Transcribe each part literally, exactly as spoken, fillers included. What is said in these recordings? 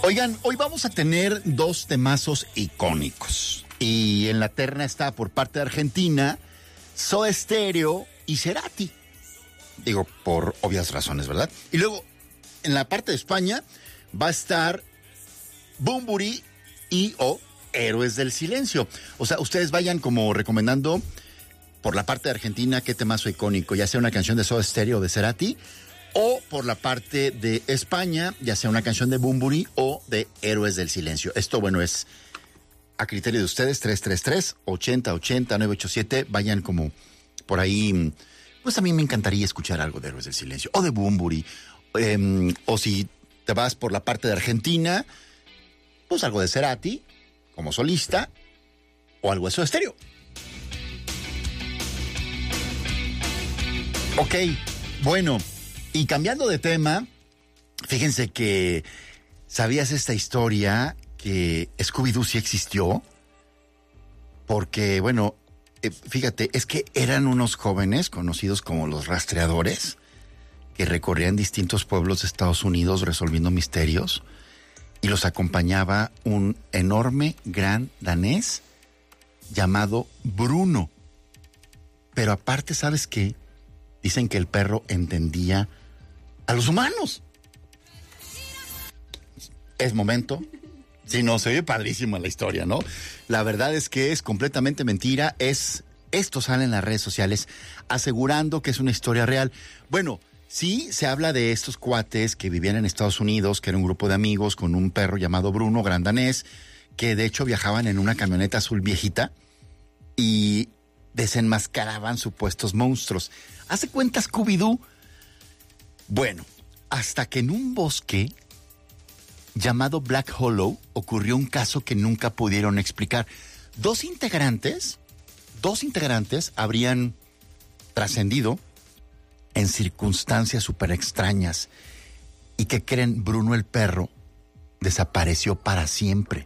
Oigan, hoy vamos a tener dos temazos icónicos. Y en la terna está por parte de Argentina, Soda Stereo y Cerati. Digo, por obvias razones, ¿verdad? Y luego, en la parte de España, va a estar Bunbury y o Héroes del Silencio. O sea, ustedes vayan como recomendando por la parte de Argentina qué temazo icónico, ya sea una canción de Soda Stereo o de Cerati, o por la parte de España, ya sea una canción de Bunbury o de Héroes del Silencio. Esto, bueno, es a criterio de ustedes, tres tres tres, ochenta ochenta, nueve ocho siete. Vayan como por ahí. Pues a mí me encantaría escuchar algo de Héroes del Silencio o de Bunbury. Eh, o si te vas por la parte de Argentina, pues algo de Cerati como solista o algo de Soda Stereo. Ok, bueno. Y cambiando de tema, fíjense que, ¿sabías esta historia que Scooby-Doo sí existió? Porque, bueno, eh, fíjate, es que eran unos jóvenes conocidos como los rastreadores que recorrían distintos pueblos de Estados Unidos resolviendo misterios y los acompañaba un enorme, gran danés llamado Bruno. Pero aparte, ¿sabes qué? Dicen que el perro entendía a los humanos. Es momento. Sí, no, se ve padrísima la historia, ¿no? La verdad es que es completamente mentira. Es, esto sale en las redes sociales asegurando que es una historia real. Bueno, sí se habla de estos cuates que vivían en Estados Unidos, que era un grupo de amigos con un perro llamado Bruno, gran danés, que de hecho viajaban en una camioneta azul viejita y desenmascaraban supuestos monstruos. ¿Hace cuenta Scooby-Doo? Bueno, hasta que en un bosque llamado Black Hollow ocurrió un caso que nunca pudieron explicar. Dos integrantes, dos integrantes habrían trascendido en circunstancias súper extrañas. ¿Y qué creen? Bruno el perro desapareció para siempre.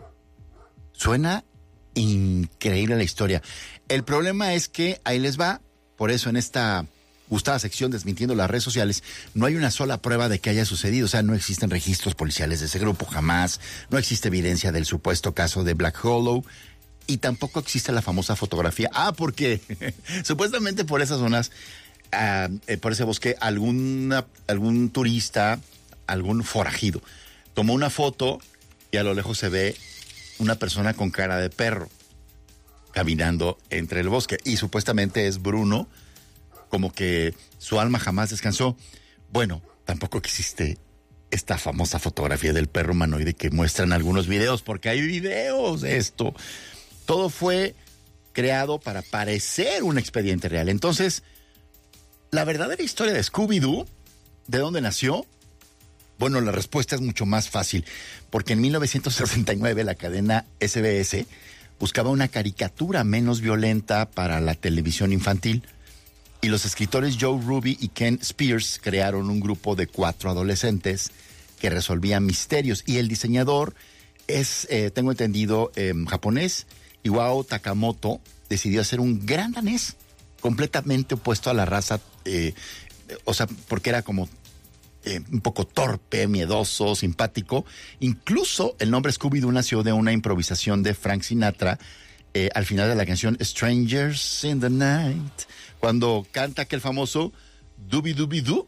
Suena increíble la historia. El problema es que ahí les va. Por eso en esta gustada sección Desmintiendo las redes sociales no hay una sola prueba de que haya sucedido. O sea, no existen registros policiales de ese grupo jamás. No existe evidencia del supuesto caso de Black Hollow. Y tampoco existe la famosa fotografía. Ah, porque supuestamente por esas zonas, uh, eh, por ese bosque, alguna, algún turista, algún forajido, tomó una foto y a lo lejos se ve una persona con cara de perro caminando entre el bosque. Y supuestamente es Bruno, como que su alma jamás descansó. Bueno, tampoco existe esta famosa fotografía del perro humanoide que muestran algunos videos, porque hay videos de esto. Todo fue creado para parecer un expediente real. Entonces, la verdadera historia de Scooby-Doo, ¿de dónde nació? Bueno, la respuesta es mucho más fácil, porque en mil novecientos sesenta y nueve la cadena S B S buscaba una caricatura menos violenta para la televisión infantil y los escritores Joe Ruby y Ken Spears crearon un grupo de cuatro adolescentes que resolvían misterios y el diseñador es, eh, tengo entendido, eh, japonés. Iwao Takamoto decidió hacer un gran danés completamente opuesto a la raza, eh, o sea, porque era como Eh, un poco torpe, miedoso, simpático. Incluso el nombre Scooby-Doo nació de una improvisación de Frank Sinatra eh, al final de la canción Strangers in the Night, cuando canta aquel famoso Dooby-Dooby-Doo.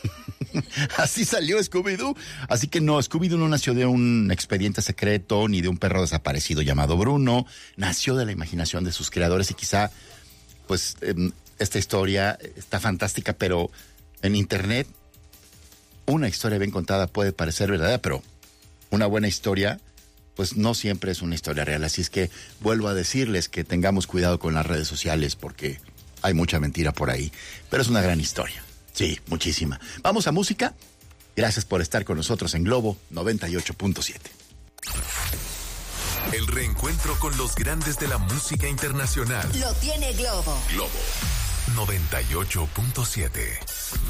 Así salió Scooby-Doo. Así que no, Scooby-Doo no nació de un expediente secreto ni de un perro desaparecido llamado Bruno. Nació de la imaginación de sus creadores y quizá, pues, eh, esta historia está fantástica, pero en internet una historia bien contada puede parecer verdadera, pero una buena historia, pues no siempre es una historia real. Así es que vuelvo a decirles que tengamos cuidado con las redes sociales porque hay mucha mentira por ahí. Pero es una gran historia. Sí, muchísima. Vamos a música. Gracias por estar con nosotros en Globo noventa y ocho punto siete. El reencuentro con los grandes de la música internacional. Lo tiene Globo. Globo noventa y ocho punto siete.